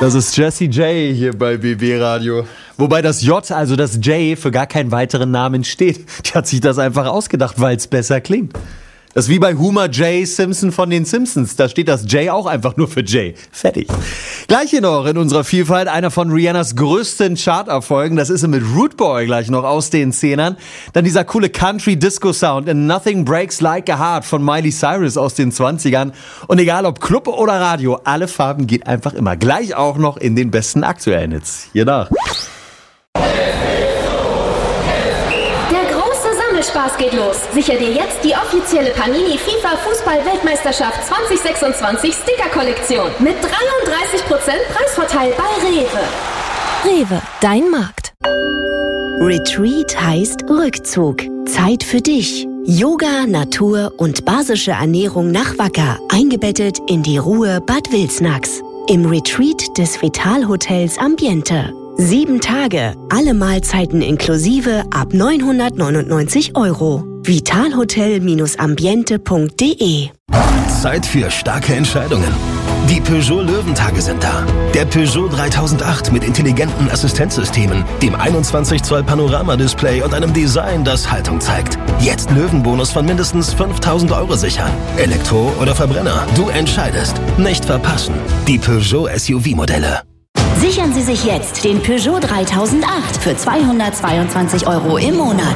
Das ist Jessie J hier bei BB Radio. Wobei das J, also das J, für gar keinen weiteren Namen steht. Die hat sich das einfach ausgedacht, weil es besser klingt. Das ist wie bei Homer J. Simpson von den Simpsons. Da steht das J auch einfach nur für J. Fertig. Gleich hier noch in unserer Vielfalt einer von Rihannas größten Charterfolgen. Das ist sie mit Rude Boy gleich noch aus den Zehnern. Dann dieser coole Country-Disco-Sound in Nothing Breaks Like a Heart von Miley Cyrus aus den 20ern. Und egal ob Club oder Radio, alle Farben geht einfach immer. Gleich auch noch in den besten aktuellen Hits. Hier nach. Spaß geht los. Sicher dir jetzt die offizielle Panini FIFA Fußball-Weltmeisterschaft 2026 Sticker-Kollektion mit 33% Preisvorteil bei Rewe. Rewe, dein Markt. Retreat heißt Rückzug. Zeit für dich. Yoga, Natur und basische Ernährung nach Wacker. Eingebettet in die Ruhe Bad Wilsnax. Im Retreat des Vital-Hotels Ambiente. 7 Tage, alle Mahlzeiten inklusive ab 999 €. Vitalhotel-ambiente.de. Zeit für starke Entscheidungen. Die Peugeot Löwentage sind da. Der Peugeot 3008 mit intelligenten Assistenzsystemen, dem 21 Zoll Panoramadisplay und einem Design, das Haltung zeigt. Jetzt Löwenbonus von mindestens 5.000 € sichern. Elektro oder Verbrenner, du entscheidest. Nicht verpassen. Die Peugeot SUV-Modelle. Sichern Sie sich jetzt den Peugeot 3008 für 222 € im Monat.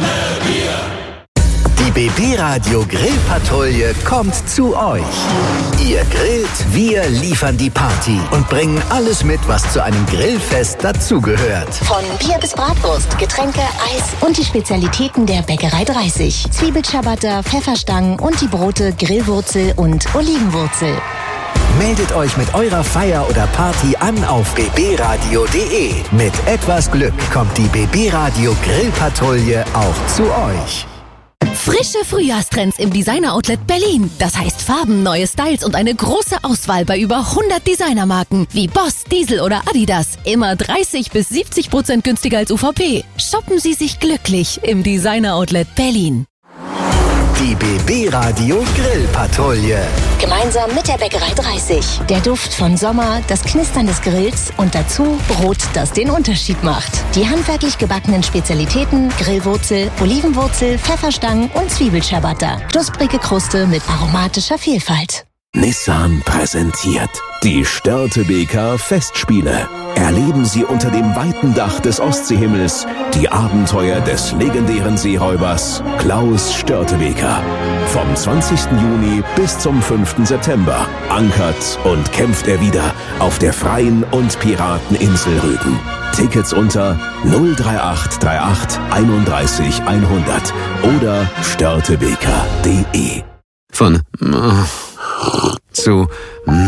Die BB Radio Grillpatrouille kommt zu euch. Ihr grillt, wir liefern die Party und bringen alles mit, was zu einem Grillfest dazugehört. Von Bier bis Bratwurst, Getränke, Eis und die Spezialitäten der Bäckerei 30. Zwiebelciabatta, Pfefferstangen und die Brote Grillwurzel und Olivenwurzel. Meldet euch mit eurer Feier oder Party an auf bbradio.de. Mit etwas Glück kommt die BB Radio Grillpatrouille auch zu euch. Frische Frühjahrstrends im Designer-Outlet Berlin. Das heißt Farben, neue Styles und eine große Auswahl bei über 100 Designermarken wie Boss, Diesel oder Adidas. Immer 30-70% günstiger als UVP. Shoppen Sie sich glücklich im Designer-Outlet Berlin. Die BB Radio Grillpatrouille. Gemeinsam mit der Bäckerei 30. Der Duft von Sommer, das Knistern des Grills und dazu Brot, das den Unterschied macht. Die handwerklich gebackenen Spezialitäten, Grillwurzel, Olivenwurzel, Pfefferstangen und Zwiebelciabatta. Knusprige Kruste mit aromatischer Vielfalt. Nissan präsentiert die Störtebeker Festspiele. Erleben Sie unter dem weiten Dach des Ostseehimmels die Abenteuer des legendären Seeräubers Klaus Störtebeker. Vom 20. Juni bis zum 5. September ankert und kämpft er wieder auf der freien und Pirateninsel Rügen. Tickets unter 03838 31 100 oder störtebeker.de. Von zu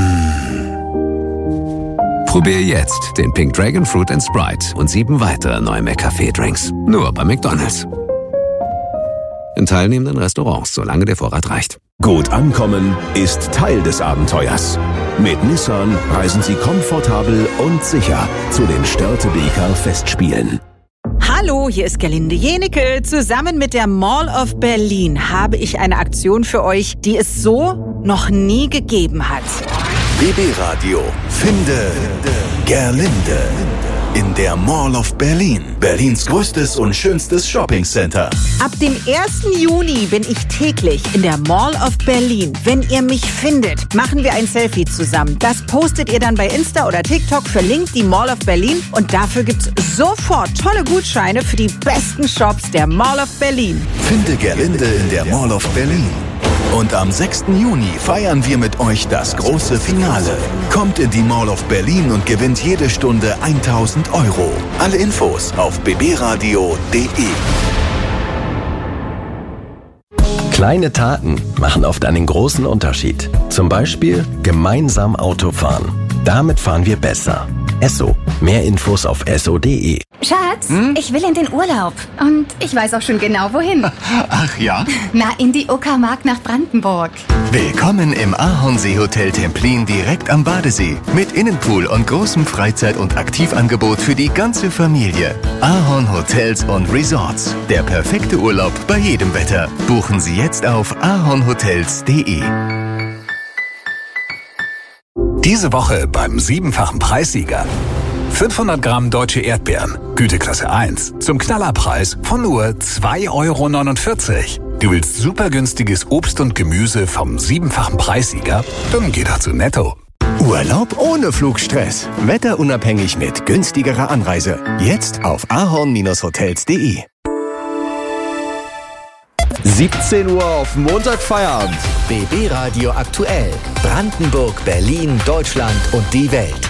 Probier jetzt den Pink Dragon Fruit & Sprite und 7 weitere neue McCafé-Drinks. Nur bei McDonald's. In teilnehmenden Restaurants, solange der Vorrat reicht. Gut ankommen ist Teil des Abenteuers. Mit Nissan reisen Sie komfortabel und sicher zu den Störtebeker Festspielen. Hallo, hier ist Gerlinde Jenecke. Zusammen mit der Mall of Berlin habe ich eine Aktion für euch, die es so noch nie gegeben hat. BB Radio Finde Gerlinde in der Mall of Berlin. Berlins größtes und schönstes Shoppingcenter. Ab dem 1. Juni bin ich täglich in der Mall of Berlin. Wenn ihr mich findet, machen wir ein Selfie zusammen. Das postet ihr dann bei Insta oder TikTok, verlinkt die Mall of Berlin und dafür gibt's sofort tolle Gutscheine für die besten Shops der Mall of Berlin. Finde Gerlinde in der Mall of Berlin. Und am 6. Juni feiern wir mit euch das große Finale. Kommt in die Mall of Berlin und gewinnt jede Stunde 1.000 €. Alle Infos auf bbradio.de. Kleine Taten machen oft einen großen Unterschied. Zum Beispiel gemeinsam Auto fahren. Damit fahren wir besser. Esso. Mehr Infos auf esso.de. Schatz, ich will in den Urlaub. Und ich weiß auch schon genau, wohin. Ach ja? Na, in die Uckermark nach Brandenburg. Willkommen im Ahornsee-Hotel Templin direkt am Badesee. Mit Innenpool und großem Freizeit- und Aktivangebot für die ganze Familie. Ahorn Hotels und Resorts. Der perfekte Urlaub bei jedem Wetter. Buchen Sie jetzt auf ahornhotels.de. Diese Woche beim 7-fachen Preissieger. 500 Gramm deutsche Erdbeeren, Güteklasse 1, zum Knallerpreis von nur 2,49 €. Du willst super günstiges Obst und Gemüse vom 7-fachen Preissieger? Dann geh doch zu Netto. Urlaub ohne Flugstress. Wetterunabhängig mit günstigerer Anreise. Jetzt auf ahorn-hotels.de. 17 Uhr auf Montag Feierabend. BB Radio aktuell. Brandenburg, Berlin, Deutschland und die Welt.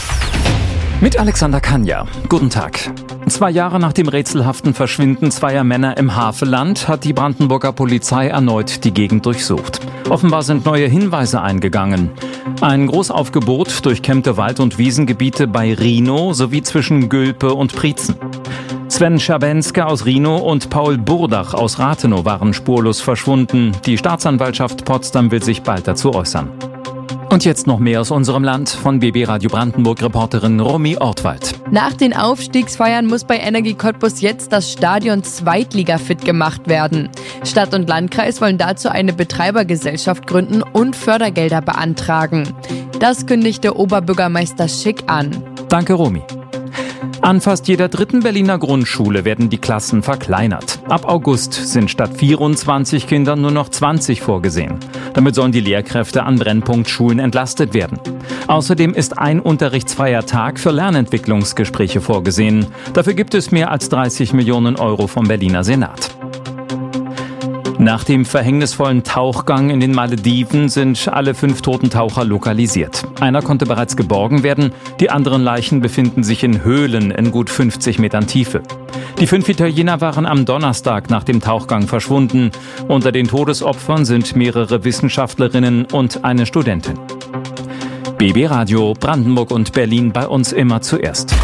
Mit Alexander Kanja. Guten Tag. 2 Jahre nach dem rätselhaften Verschwinden zweier Männer im Havelland hat die Brandenburger Polizei erneut die Gegend durchsucht. Offenbar sind neue Hinweise eingegangen. Ein Großaufgebot durchkämmte Wald- und Wiesengebiete bei Rhinow sowie zwischen Gülpe und Prietzen. Sven Schabenske aus Rhinow und Paul Burdach aus Rathenow waren spurlos verschwunden. Die Staatsanwaltschaft Potsdam will sich bald dazu äußern. Und jetzt noch mehr aus unserem Land von BB Radio Brandenburg-Reporterin Romy Ortwald. Nach den Aufstiegsfeiern muss bei Energie Cottbus jetzt das Stadion Zweitliga-fit gemacht werden. Stadt und Landkreis wollen dazu eine Betreibergesellschaft gründen und Fördergelder beantragen. Das kündigte Oberbürgermeister Schick an. Danke, Romy. An fast jeder 3. Berliner Grundschule werden die Klassen verkleinert. Ab August sind statt 24 Kindern nur noch 20 vorgesehen. Damit sollen die Lehrkräfte an Brennpunktschulen entlastet werden. Außerdem ist ein unterrichtsfreier Tag für Lernentwicklungsgespräche vorgesehen. Dafür gibt es mehr als 30 Millionen € vom Berliner Senat. Nach dem verhängnisvollen Tauchgang in den Malediven sind alle 5 toten Taucher lokalisiert. Einer konnte bereits geborgen werden, die anderen Leichen befinden sich in Höhlen in gut 50 Metern Tiefe. Die 5 Italiener waren am Donnerstag nach dem Tauchgang verschwunden. Unter den Todesopfern sind mehrere Wissenschaftlerinnen und eine Studentin. BB Radio Brandenburg und Berlin, bei uns immer zuerst.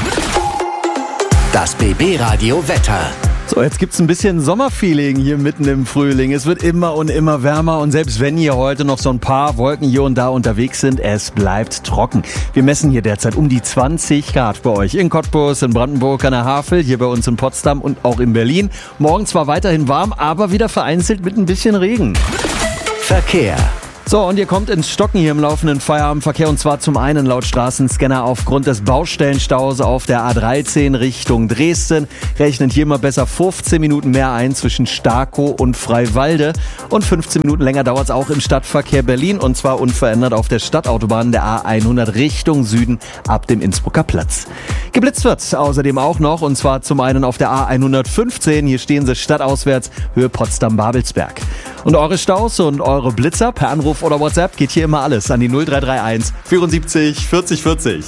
Das BB Radio Wetter. So, jetzt gibt's ein bisschen Sommerfeeling hier mitten im Frühling. Es wird immer und immer wärmer und selbst wenn hier heute noch so ein paar Wolken hier und da unterwegs sind, es bleibt trocken. Wir messen hier derzeit um die 20 Grad bei euch in Cottbus, in Brandenburg an der Havel, hier bei uns in Potsdam und auch in Berlin. Morgen zwar weiterhin warm, aber wieder vereinzelt mit ein bisschen Regen. Verkehr. So, und ihr kommt ins Stocken hier im laufenden Feierabendverkehr und zwar zum einen laut Straßenscanner aufgrund des Baustellenstaus auf der A13 Richtung Dresden. Rechnet hier mal besser 15 Minuten mehr ein zwischen Starkow und Freiwalde und 15 Minuten länger dauert es auch im Stadtverkehr Berlin und zwar unverändert auf der Stadtautobahn der A100 Richtung Süden ab dem Innsbrucker Platz. Geblitzt wird außerdem auch noch und zwar zum einen auf der A115, hier stehen sie stadtauswärts, Höhe Potsdam-Babelsberg. Und eure Staus und eure Blitzer per Anruf oder WhatsApp geht hier immer alles an die 0331 74 40 40.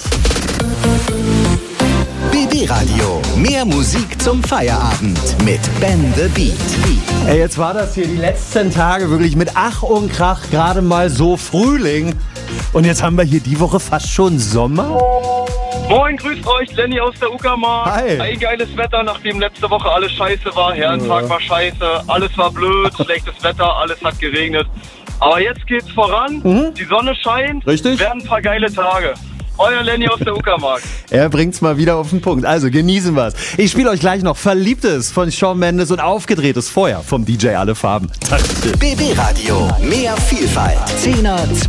BB Radio. Mehr Musik zum Feierabend mit Ben the Beat. Ey, jetzt war das hier die letzten Tage wirklich mit Ach und Krach gerade mal so Frühling. Und jetzt haben wir hier die Woche fast schon Sommer. Moin, grüßt euch, Lenny aus der Uckermark. Hi. Ein geiles Wetter, nachdem letzte Woche alles scheiße war. Herrentag war scheiße, alles war blöd, schlechtes Wetter, alles hat geregnet. Aber jetzt geht's voran, die Sonne scheint, Richtig. Werden ein paar geile Tage. Euer Lenny aus der Uckermark. Er bringt's mal wieder auf den Punkt. Also genießen wir's. Ich spiele euch gleich noch Verliebtes von Shawn Mendes und Aufgedrehtes Feuer vom DJ Alle Farben. BB Radio. Mehr Vielfalt. 10er,